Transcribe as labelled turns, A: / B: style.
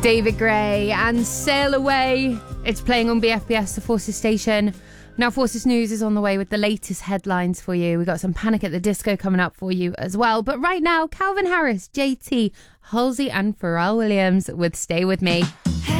A: David Gray and Sail Away. It's playing on BFBS, the Forces station. Now, Forces News is on the way with the latest headlines for you. We got some Panic at the Disco coming up for you as well. But right now, Calvin Harris, JT, Halsey and Pharrell Williams with Stay With Me.